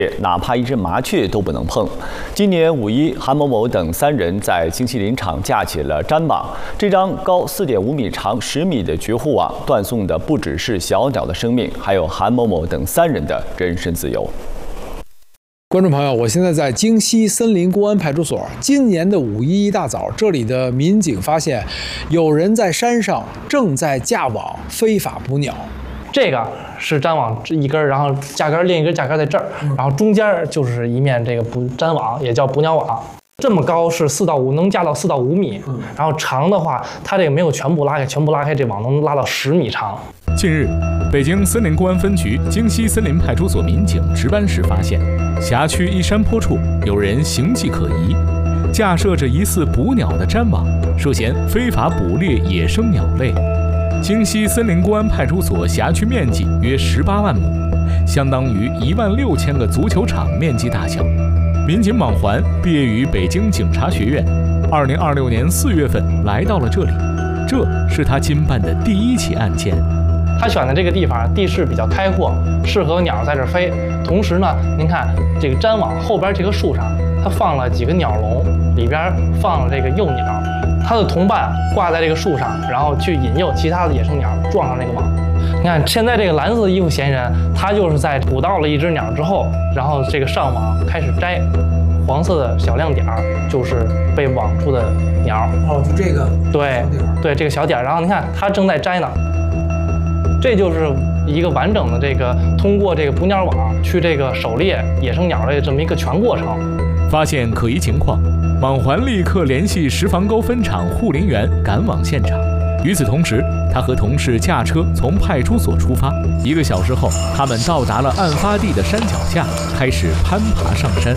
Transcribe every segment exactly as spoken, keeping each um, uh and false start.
哪怕一只麻雀都不能碰。今年五一，韩某某等三人在京西林场架起了粘网。这张高四点五米、长十米的绝户网，断送的不只是小鸟的生命，还有韩某某等三人的人身自由。 观众朋友，我现在在京西森林公安派出所。今年的五一一大早，这里的民警发现，有人在山上正在架网非法捕鸟。 这个是粘网一根，然后架根另一根架根在这儿，然后中间就是一面这个捕粘网，也叫捕鸟网。这么高是四到五，能架到四到五米。然后长的话，它这个没有全部拉开，全部拉开这网能拉到十米长。 近日，北京森林公安分局京西森林派出所民警值班时发现，辖区一山坡处有人形迹可疑，架设着疑似捕鸟的粘网，涉嫌非法捕猎野生鸟类。京西森林公安派出所辖区面积约十八万亩，相当于一万六千个足球场面积大小。民警莽环毕业于北京警察学院，二零二六年四月份来到了这里，这是他经办的第一起案件。 他选的这个地方地势比较开阔，适合鸟在这飞。同时呢，您看这个粘网后边这棵树上，它放了几个鸟笼，里边放了这个幼鸟，它的同伴挂在这个树上，然后去引诱其他的野生鸟撞上那个网。你看现在这个蓝色的衣服嫌疑人，他就是在捕到了一只鸟之后，然后这个上网开始摘，黄色的小亮点就是被网住的鸟。 哦，就这个。对对，这个小点，然后你看他正在摘呢。 这就是一个完整的这个通过这个捕鸟网去这个狩猎野生鸟类这么一个全过程。 发现可疑情况，莽环立刻联系石房沟分场护林员赶往现场。与此同时，他和同事驾车从派出所出发。一个小时后，他们到达了案发地的山脚下，开始攀爬上山。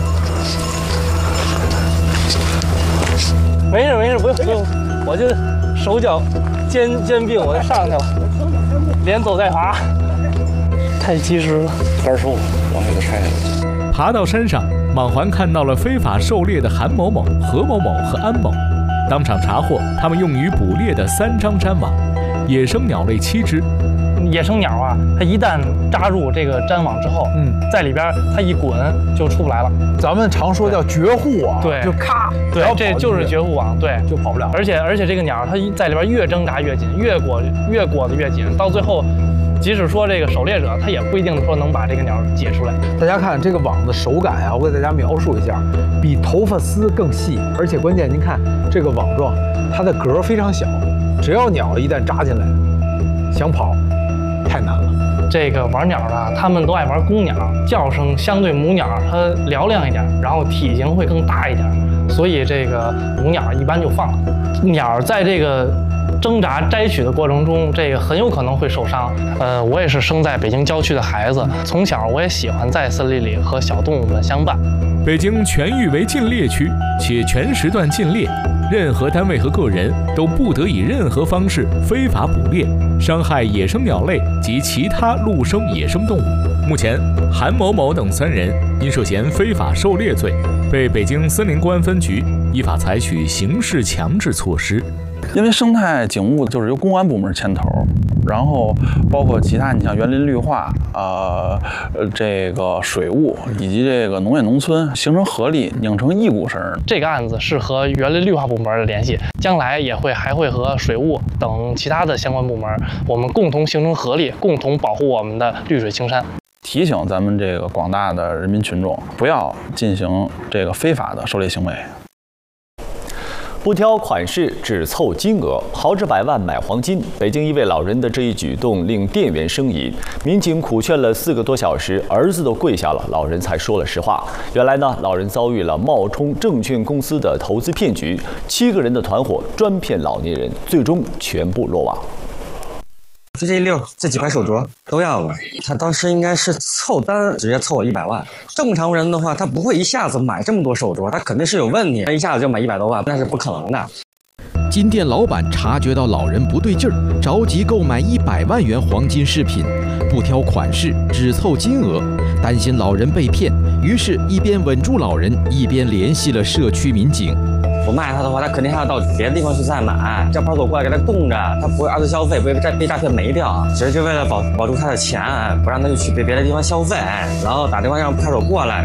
没事没事，不用不用，我就手脚肩肩并，我就上去了。 连走带爬，太及时了。 杆树往里头拆了。 爬到山上，莽环看到了非法狩猎的韩某某、何某某和安某，当场查获他们用于捕猎的三张粘网，野生鸟类七只。 野生鸟啊，它一旦扎入这个粘网之后，嗯，在里边它一滚就出不来了。 咱们常说叫绝户网， 对， 就咔， 对，这就是绝户网，对， 就跑不了。 而且而且这个鸟它在里边越挣扎越紧，越裹越裹得越紧，到最后，即使说这个狩猎者，他也不一定说能把这个鸟解出来。 大家看这个网的手感啊，我给大家描述一下，比头发丝更细，而且关键您看这个网状，它的格非常小，只要鸟一旦扎进来，想跑。 太难了。 这个玩鸟的，他们都爱玩公鸟，叫声相对母鸟它嘹亮一点，然后体型会更大一点，所以这个母鸟一般就放了。鸟在这个挣扎摘取的过程中，这个很有可能会受伤。呃，我也是生在北京郊区的孩子，从小我也喜欢在森林里和小动物们相伴。 北京全域为禁猎区，且全时段禁猎。 任何单位和个人都不得以任何方式非法捕猎、伤害野生鸟类及其他陆生野生动物。目前，韩某某等三人因涉嫌非法狩猎罪，被北京森林公安分局依法采取刑事强制措施。 因为生态景物就是由公安部门牵头，然后包括其他，你像园林绿化、呃呃这个水务以及这个农业农村形成合力，拧成一股绳。 这个案子是和园林绿化部门的联系，将来也会还会和水务等其他的相关部门，我们共同形成合力，共同保护我们的绿水青山。 提醒咱们这个广大的人民群众，不要进行这个非法的狩猎行为。 不挑款式，只凑金额，豪掷百万买黄金。北京一位老人的这一举动令店员生疑，民警苦劝了四个多小时，儿子都跪下了，老人才说了实话。原来呢，老人遭遇了冒充证券公司的投资骗局，七个人的团伙专骗老年人，最终全部落网。 就这一溜，这几块手镯都要了。他当时应该是凑单，直接凑我一百万。正常人的话，他不会一下子买这么多手镯，他肯定是有问题，他一下子就买一百多万，那是不可能的。 金店老板察觉到老人不对劲儿，着急购买一百万元黄金饰品，不挑款式，只凑金额，担心老人被骗，于是，一边稳住老人，一边联系了社区民警。 不卖他的话，他肯定还要到别的地方去再买，叫派出所过来给他供着，他不会二次消费，不会被被诈骗没掉，只是就为了保保住他的钱，不让他去别别的地方消费，然后打电话让派出所过来。